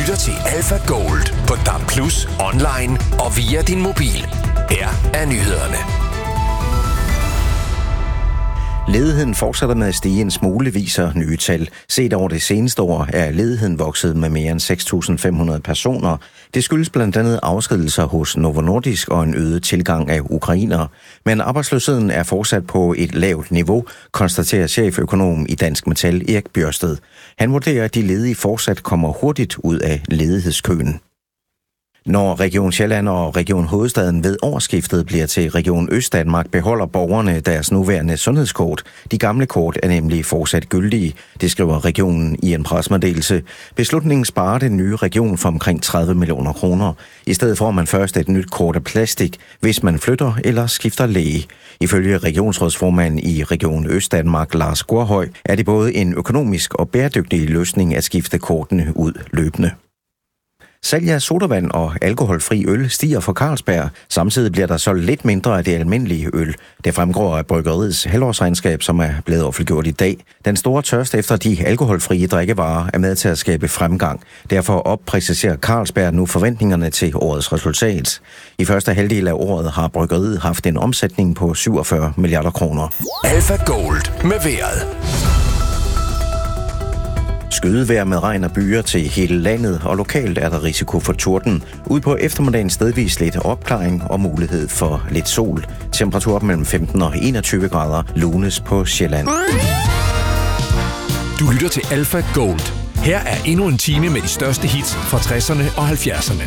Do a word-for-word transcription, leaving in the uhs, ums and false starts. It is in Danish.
lytter til Alpha Gold på D A B plus, online og via din mobil. Her er nyhederne. Ledigheden fortsætter med at stige en smule, viser nye tal. Set over det seneste år er ledigheden vokset med mere end seks tusind fem hundrede personer. Det skyldes blandt andet afskedigelser hos Novo Nordisk og en øget tilgang af ukrainere. Men arbejdsløsheden er fortsat på et lavt niveau, konstaterer cheføkonom i Dansk Metal Erik Bjørsted. Han vurderer, at de ledige fortsat kommer hurtigt ud af ledighedskøen. Når Region Sjælland og Region Hovedstaden ved årsskiftet bliver til Region Østdanmark, beholder borgerne deres nuværende sundhedskort. De gamle kort er nemlig fortsat gyldige, det skriver regionen i en pressemeddelelse. Beslutningen sparer den nye region for omkring tredive millioner kroner. I stedet får man først et nyt kort af plastik, hvis man flytter eller skifter læge. Ifølge regionsrådsformand i Region Østdanmark, Lars Gårdhøj, er det både en økonomisk og bæredygtig løsning at skifte kortene ud løbende. Salg af sodavand og alkoholfri øl stiger for Carlsberg. Samtidig bliver der solgt lidt mindre af det almindelige øl. Det fremgår af bryggeriets halvårsregnskab, som er blevet offentliggjort i dag. Den store tørst efter de alkoholfrie drikkevarer er med til at skabe fremgang. Derfor oppræciserer Carlsberg nu forventningerne til årets resultat. I første halvdel af året har bryggeriet haft en omsætning på syvogfyrre milliarder kroner. Alpha Gold med vejret. Skydevejr med regn og byer til hele landet, og lokalt er der risiko for torden. Ud på eftermiddagen stedvis lidt opklaring og mulighed for lidt sol. Temperatur mellem femten og enogtyve grader, lunes på Sjælland. Du lytter til Alpha Gold. Her er endnu en time med de største hits fra tresserne og halvfjerdserne.